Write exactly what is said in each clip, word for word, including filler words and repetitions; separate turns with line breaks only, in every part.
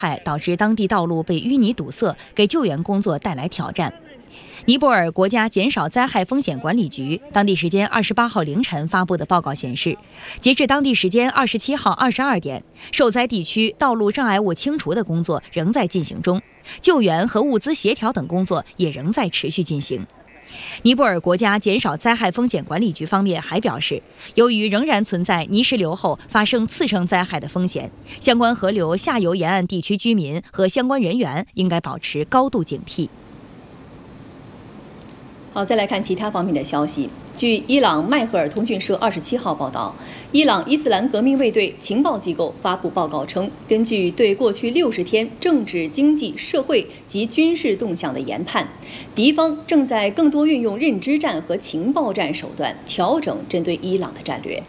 害导致当地道路被淤泥堵塞，给救援工作带来挑战。尼泊尔国家减少灾害风险管理局当地时间二十八号凌晨发布的报告显示，截至当地时间二十七号二十二点，受灾地区道路障碍物清除的工作仍在进行中，救援和物资协调等工作也仍在持续进行。尼泊尔国家减少灾害风险管理局方面还表示，由于仍然存在泥石流后发生次生灾害的风险，相关河流下游沿岸地区居民和相关人员应该保持高度警惕。
好，再来看其他方面的消息。据伊朗迈赫尔通讯社二十七号报道，伊朗伊斯兰革命卫队情报机构发布报告称，根据对过去六十天政治、经济、社会及军事动向的研判，敌方正在更多运用认知战和情报战手段，调整针对伊朗的战略。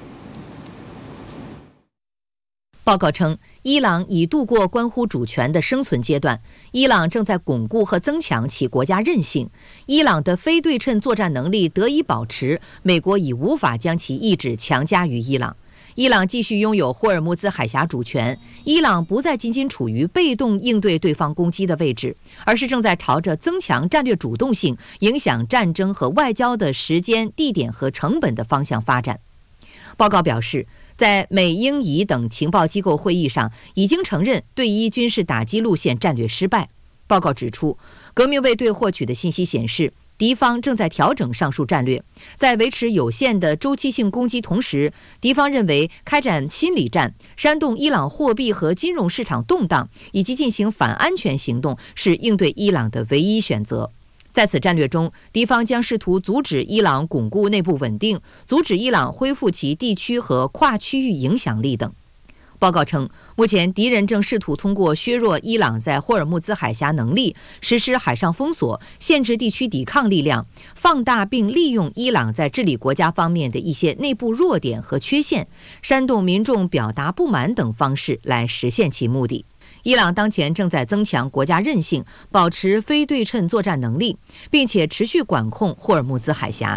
报告称，伊朗已度过关乎主权的生存阶段，伊朗正在巩固和增强其国家韧性，伊朗的非对称作战能力得以保持，美国已无法将其意志强加于伊朗。伊朗继续拥有霍尔木兹海峡主权，伊朗不再仅仅处于被动应对对方攻击的位置，而是正在朝着增强战略主动性、影响战争和外交的时间、地点和成本的方向发展。报告表示，在美英以等情报机构会议上，已经承认对伊军事打击路线战略失败。报告指出，革命卫队获取的信息显示，敌方正在调整上述战略，在维持有限的周期性攻击同时，敌方认为开展心理战、煽动伊朗货币和金融市场动荡，以及进行反安全行动是应对伊朗的唯一选择。在此战略中，敌方将试图阻止伊朗巩固内部稳定，阻止伊朗恢复其地区和跨区域影响力等。报告称，目前敌人正试图通过削弱伊朗在霍尔木兹海峡能力，实施海上封锁，限制地区抵抗力量，放大并利用伊朗在治理国家方面的一些内部弱点和缺陷，煽动民众表达不满等方式来实现其目的。伊朗当前正在增强国家韧性，保持非对称作战能力，并且持续管控霍尔木兹海峡。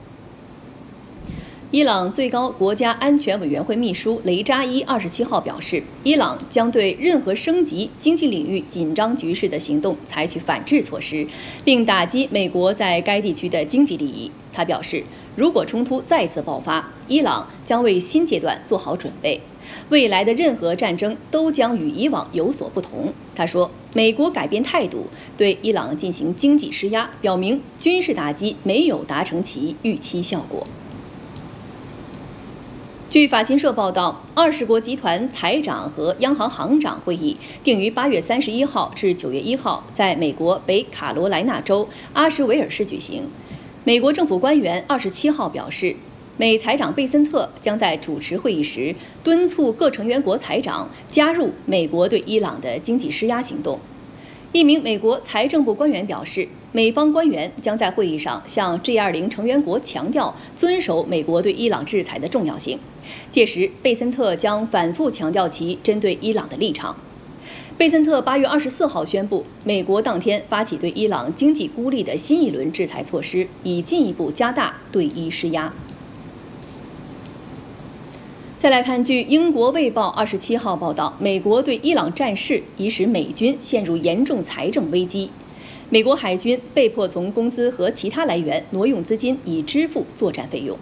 伊朗最高国家安全委员会秘书雷扎伊二十七号表示，伊朗将对任何升级经济领域紧张局势的行动采取反制措施，并打击美国在该地区的经济利益。他表示，如果冲突再次爆发，伊朗将为新阶段做好准备。未来的任何战争都将与以往有所不同。他说，美国改变态度，对伊朗进行经济施压，表明军事打击没有达成其预期效果。据法新社报道，二十国集团财长和央行行长会议定于八月三十一号至九月一号在美国北卡罗来纳州阿什维尔市举行。美国政府官员二十七号表示，美财长贝森特将在主持会议时敦促各成员国财长加入美国对伊朗的经济施压行动。一名美国财政部官员表示，美方官员将在会议上向 G 二十 成员国强调遵守美国对伊朗制裁的重要性。届时，贝森特将反复强调其针对伊朗的立场。贝森特八月二十四号宣布，美国当天发起对伊朗经济孤立的新一轮制裁措施，以进一步加大对伊施压。再来看，据英国《卫报》二十七号报道，美国对伊朗战事已使美军陷入严重财政危机。美国海军被迫从工资和其他来源挪用资金，以支付作战费用。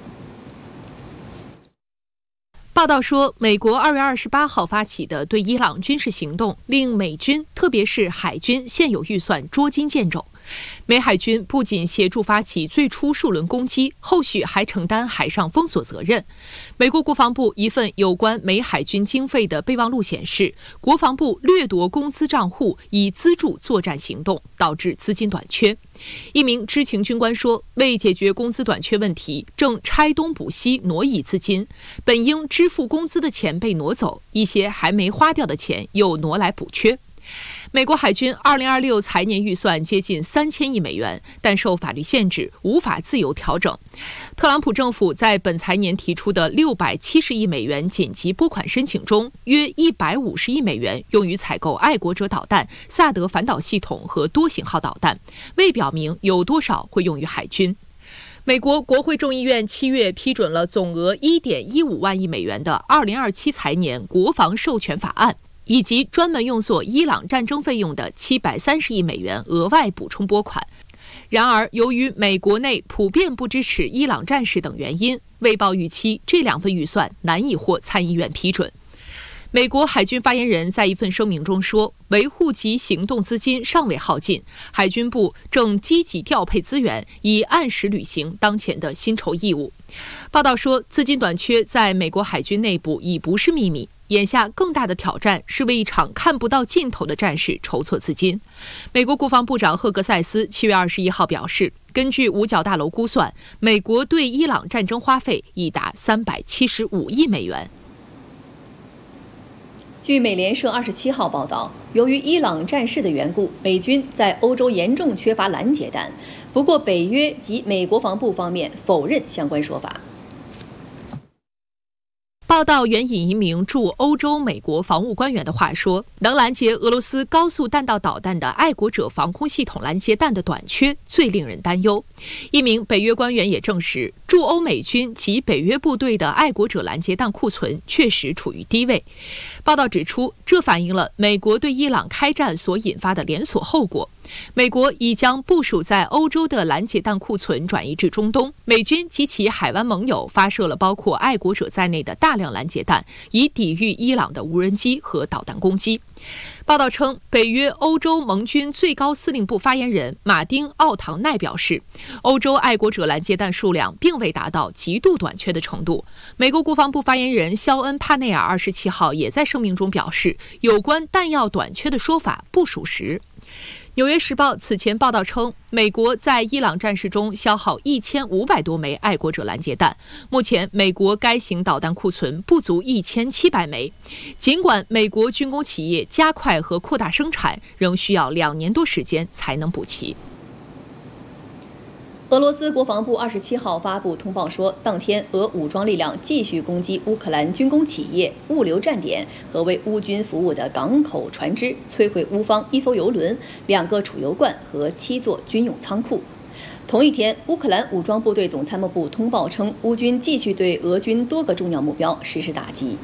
报道说，美国二月二十八号发起的对伊朗军事行动，令美军，特别是海军现有预算捉襟见肘。美海军不仅协助发起最初数轮攻击，后续还承担海上封锁责任。美国国防部一份有关美海军经费的备忘录显示，国防部掠夺工资账户以资助作战行动，导致资金短缺。一名知情军官说，为解决工资短缺问题，正拆东补西挪移资金，本应支付工资的钱被挪走，一些还没花掉的钱又挪来补缺。美国海军二零二六财年预算接近三千亿美元，但受法律限制，无法自由调整。特朗普政府在本财年提出的六百七十亿美元紧急拨款申请中，约一百五十亿美元用于采购爱国者导弹、萨德反导系统和多型号导弹，未表明有多少会用于海军。美国国会众议院七月批准了总额一点一五万亿美元的二零二七财年国防授权法案。 以及专门用作伊朗战争费用的七百三十亿美元额外补充拨款。然而，由于美国内普遍不支持伊朗战事等原因，卫报预期这两份预算难以获参议院批准。美国海军发言人在一份声明中说，维护及行动资金尚未耗尽，海军部正积极调配资源，以按时履行当前的薪酬义务。报道说，资金短缺在美国海军内部已不是秘密，眼下更大的挑战是为一场看不到尽头的战事筹措资金。美国国防部长赫格塞斯七月二十一号表示，根据五角大楼估算，美国对伊朗战争花费已达三百七十五亿美元。
据美联社二十七号报道，由于伊朗战事的缘故，美军在欧洲严重缺乏拦截弹。不过，北约及美国防部方面否认相关说法。
报道援引一名驻欧洲美国防务官员的话说，能拦截俄罗斯高速弹道导弹的爱国者防空系统拦截弹的短缺最令人担忧。一名北约官员也证实，驻欧美军及北约部队的爱国者拦截弹库存确实处于低位。报道指出，这反映了美国对伊朗开战所引发的连锁后果。美国已将部署在欧洲的拦截弹库存转移至中东，美军及其海湾盟友发射了包括爱国者在内的大量拦截弹，以抵御伊朗的无人机和导弹攻击。报道称，北约欧洲盟军最高司令部发言人马丁·奥唐奈表示，欧洲爱国者拦截弹数量并未达到极度短缺的程度。美国国防部发言人肖恩·帕内尔二十七号也在声明中表示，有关弹药短缺的说法不属实。《纽约时报》此前报道称，美国在伊朗战事中消耗一千五百多枚爱国者拦截弹，目前美国该型导弹库存不足一千七百枚。尽管美国军工企业加快和扩大生产，仍需要两年多时间才能补齐。
俄罗斯国防部二十七号发布通报说，当天俄武装力量继续攻击乌克兰军工企业、物流站点和为乌军服务的港口船只，摧毁乌方一艘油轮、两个储油罐和七座军用仓库。同一天，乌克兰武装部队总参谋部通报称，乌军继续对俄军多个重要目标实施打击。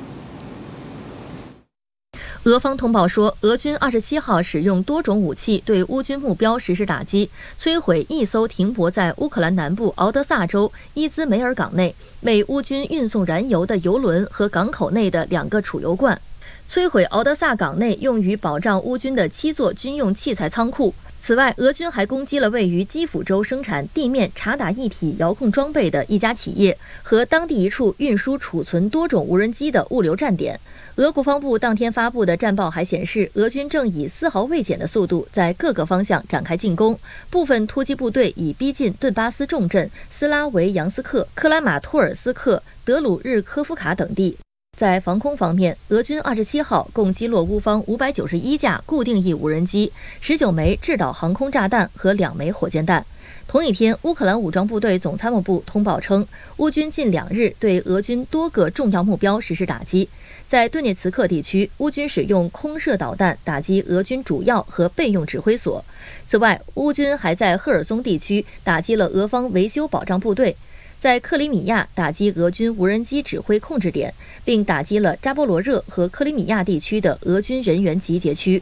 俄方通报说，俄军二十七号使用多种武器对乌军目标实施打击，摧毁一艘停泊在乌克兰南部敖德萨州伊兹梅尔港内为乌军运送燃油的油轮和港口内的两个储油罐，摧毁敖德萨港内用于保障乌军的七座军用器材仓库。此外，俄军还攻击了位于基辅州生产地面察打一体遥控装备的一家企业和当地一处运输储存多种无人机的物流站点。俄国防部当天发布的战报还显示，俄军正以丝毫未减的速度在各个方向展开进攻，部分突击部队已逼近顿巴斯重镇斯拉维扬斯克、克拉马托尔斯克、德鲁日科夫卡等地。在防空方面，俄军二十七号共击落乌方五百九十一架固定翼无人机、十九枚制导航空炸弹和两枚火箭弹。同一天，乌克兰武装部队总参谋部通报称，乌军近两日对俄军多个重要目标实施打击。在顿涅茨克地区，乌军使用空射导弹打击俄军主要和备用指挥所。此外，乌军还在赫尔松地区打击了俄方维修保障部队，在克里米亚打击俄军无人机指挥控制点，并打击了扎波罗热和克里米亚地区的俄军人员集结区。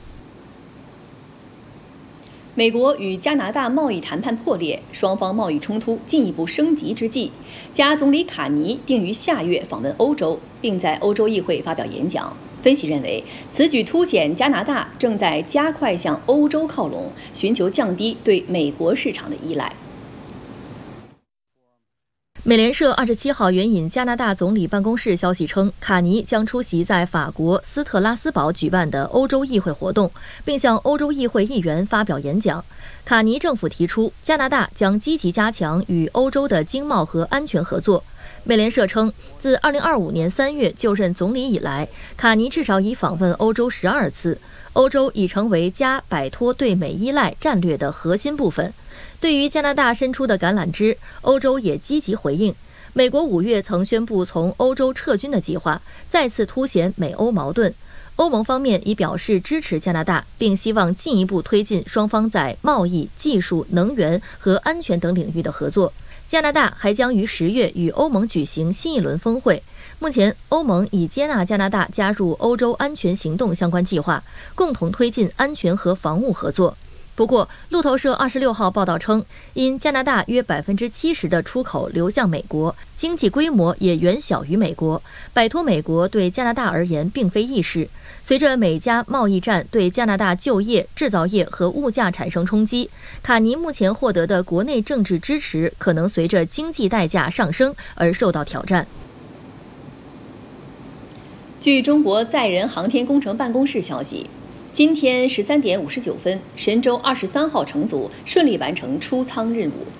美国与加拿大贸易谈判破裂，双方贸易冲突进一步升级之际，加总理卡尼定于下月访问欧洲，并在欧洲议会发表演讲。分析认为，此举凸显加拿大正在加快向欧洲靠拢，寻求降低对美国市场的依赖。
美联社二十七号援引加拿大总理办公室消息称，卡尼将出席在法国斯特拉斯堡举办的欧洲议会活动，并向欧洲议会议员发表演讲。卡尼政府提出，加拿大将积极加强与欧洲的经贸和安全合作。美联社称，自二零二五年三月就任总理以来，卡尼至少已访问欧洲十二次。欧洲已成为加摆脱对美依赖战略的核心部分。对于加拿大伸出的橄榄枝，欧洲也积极回应。美国五月曾宣布从欧洲撤军的计划，再次凸显美欧矛盾。欧盟方面已表示支持加拿大，并希望进一步推进双方在贸易、技术、能源和安全等领域的合作。加拿大还将于十月与欧盟举行新一轮峰会， 目前，欧盟已接纳加拿大加入欧洲安全行动相关计划，共同推进安全和防务合作。不过，路透社二十六号报道称，因加拿大约百分之七十的出口流向美国，经济规模也远小于美国，摆脱美国对加拿大而言并非易事。随着美加贸易战对加拿大就业、制造业和物价产生冲击，卡尼目前获得的国内政治支持可能随着经济代价上升而受到挑战。
据中国载人航天工程办公室消息，今天十三点五十九分，神舟二十三号乘组顺利完成出舱任务。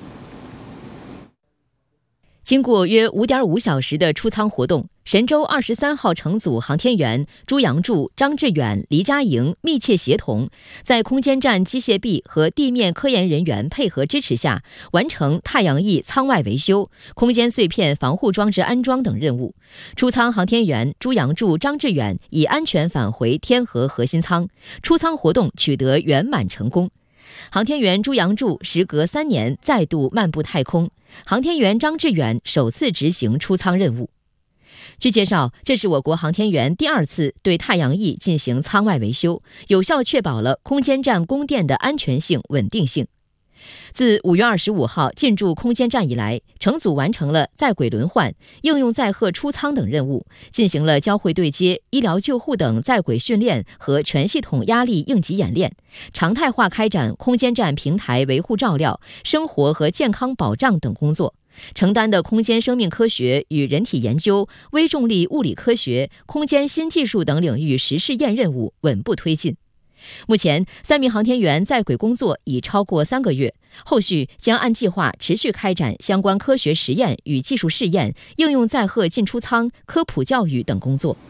经过约五点五小时的出舱活动，神舟二十三号乘组航天员朱杨柱、张志远、黎佳莹密切协同，在空间站机械臂和地面科研人员配合支持下，完成太阳翼舱外维修、空间碎片防护装置安装等任务。出舱航天员朱杨柱、张志远已安全返回天河核心舱，出舱活动取得圆满成功。航天员朱杨柱时隔三年再度漫步太空，航天员张志远首次执行出舱任务。据介绍，这是我国航天员第二次对太阳翼进行舱外维修，有效确保了空间站供电的安全性、稳定性。自五月二十五号进驻空间站以来，乘组完成了在轨轮换、应用载荷出舱等任务，进行了交会对接、医疗救护等在轨训练和全系统压力应急演练，常态化开展空间站平台维护照料、生活和健康保障等工作，承担的空间生命科学与人体研究、微重力物理科学、空间新技术等领域实试验任务稳步推进。目前，三名航天员在轨工作已超过三个月，后续将按计划持续开展相关科学实验与技术试验、应用载荷进出舱、科普教育等工作。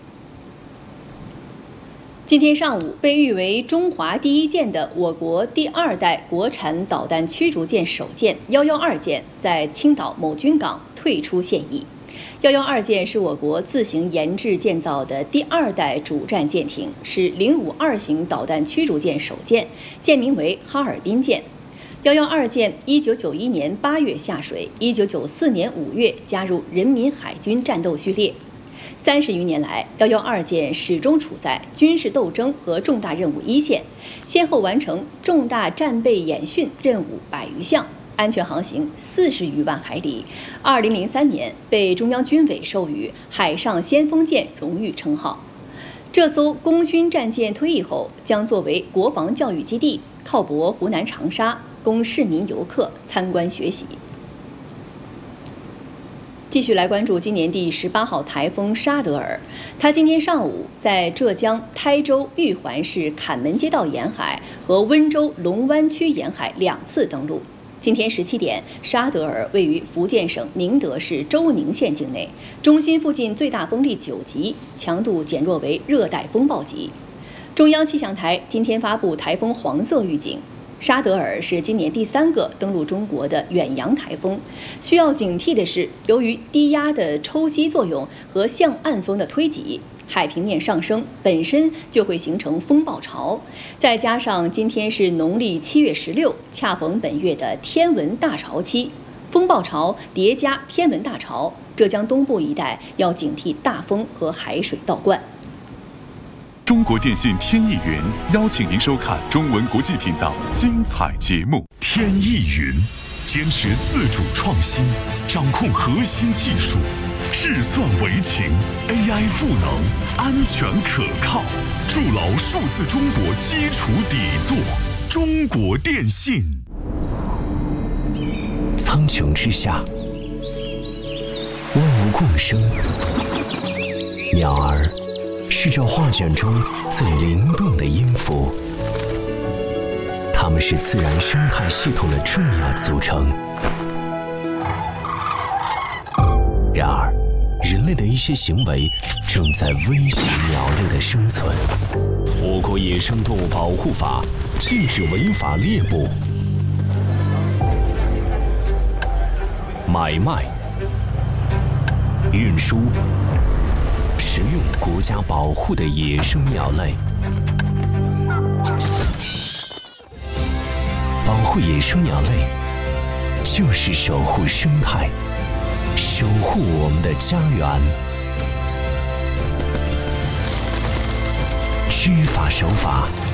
今天上午，被誉为中华第一舰的我国第二代国产导弹驱逐舰首舰幺幺二舰在青岛某军港退出现役。幺幺二舰是我国自行研制建造的第二代主战舰艇，是零五二型导弹驱逐舰首舰，舰名为哈尔滨舰。幺幺二舰一九九一年八月下水，一九九四年五月加入人民海军战斗序列。三十余年来，幺幺二舰始终处在军事斗争和重大任务一线，先后完成重大战备演训任务百余项，安全航行四十余万海里。二零零三年被中央军委授予海上先锋舰荣誉称号。这艘功勋战舰退役后，将作为国防教育基地，靠泊湖南长沙，供市民游客参观学习。继续来关注今年第十八号台风沙德尔，它今天上午在浙江台州玉环市坎门街道沿海和温州龙湾区沿海两次登陆。今天十七点，沙德尔位于福建省宁德市周宁县境内，中心附近最大风力九级，强度减弱为热带风暴级。中央气象台今天发布台风黄色预警。沙德尔是今年第三个登陆中国的远洋台风，需要警惕的是，由于低压的抽吸作用和向岸风的推挤，海平面上升本身就会形成风暴潮，再加上今天是农历七月十六，恰逢本月的天文大潮期，风暴潮叠加天文大潮，浙江东部一带要警惕大风和海水倒灌。
中国电信天翼云邀请您收看中文国际频道精彩节目。天翼云坚持自主创新，掌控核心技术，智算为情 ，A I 赋能，安全可靠，筑牢数字中国基础底座。中国电信。
苍穹之下，万物共生，鸟儿是这画卷中最灵动的音符，它们是自然生态系统的重要组成。然而，人类的一些行为正在威胁鸟类的生存。我国野生动物保护法禁止违法猎捕、买卖、运输、食用国家保护的野生鸟类。保护野生鸟类，就是守护生态，守护我们的家园。 施法手法